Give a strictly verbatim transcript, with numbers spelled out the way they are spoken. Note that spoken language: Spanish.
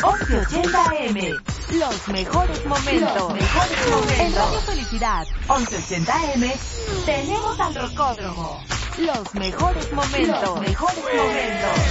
once ochenta A M. Los mejores momentos. Los mejores momentos. En Radio Felicidad, once ochenta A M, tenemos al Rocódromo. Los mejores momentos. Los mejores momentos.